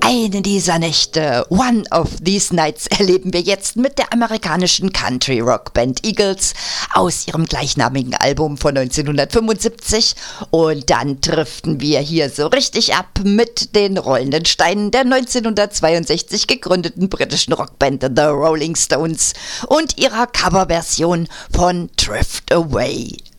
Eine dieser Nächte, one of these nights, erleben wir jetzt mit der amerikanischen Country-Rock-Band Eagles aus ihrem gleichnamigen Album von 1975 und dann driften wir hier so richtig ab mit den rollenden Steinen der 1962 gegründeten britischen Rockband The Rolling Stones und ihrer Coverversion von Drift Away.